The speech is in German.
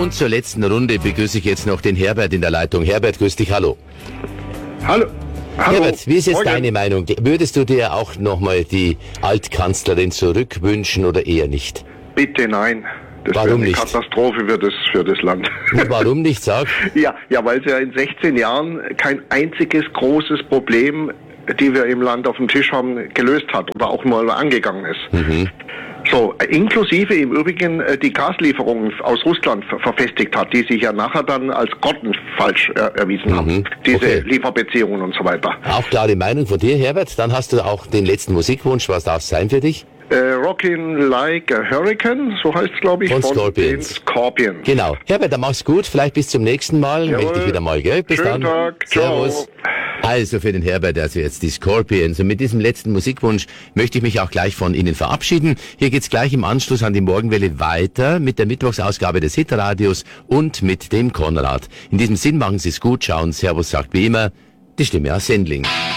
Und zur letzten Runde begrüße ich jetzt noch den Herbert in der Leitung. Herbert, grüß dich, hallo. Hallo. Herbert, wie ist jetzt Morgen. deine Meinung? Würdest du dir auch nochmal die Altkanzlerin zurückwünschen oder eher nicht? Bitte nein. Das Warum wäre eine nicht? Katastrophe für das Land. Warum nicht, sag? Ja, weil sie ja in 16 Jahren kein einziges großes Problem, die wir im Land auf dem Tisch haben, gelöst hat oder auch mal angegangen ist. So, inklusive im Übrigen die Gaslieferungen aus Russland verfestigt hat, die sich ja nachher dann als grottenfalsch erwiesen haben. Diese Okay. Lieferbeziehungen und so weiter. Auch klare Meinung von dir, Herbert. Dann hast du auch den letzten Musikwunsch. Was darf es sein für dich? Rockin' Like a Hurricane, so heißt es, glaube ich, Von den Scorpions. Scorpions. Genau. Herbert, dann mach's gut. Vielleicht bis zum nächsten Mal. Jawohl. Meld dich wieder mal, gell? Bis Schönen dann. Tag. Servus. Ciao. Also für den Herbert, also jetzt die Scorpions. Und mit diesem letzten Musikwunsch möchte ich mich auch gleich von Ihnen verabschieden. Hier geht's gleich im Anschluss an die Morgenwelle weiter mit der Mittwochsausgabe des Hitradios und mit dem Konrad. In diesem Sinn machen Sie es gut, schauen. Servus sagt wie immer die Stimme aus Sendling.